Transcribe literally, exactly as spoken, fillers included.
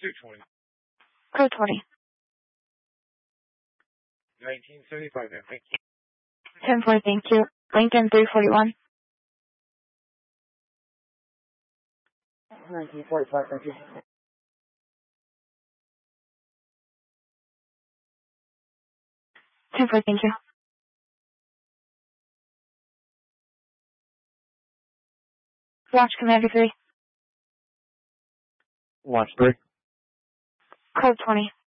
two twenty. Code twenty. nineteen seventy-five, ma'am. Thank you. ten four, thank you. Lincoln three forty-one. nineteen forty-five, thank you. ten four, thank you. Watch Commander three. Watch three. Code twenty.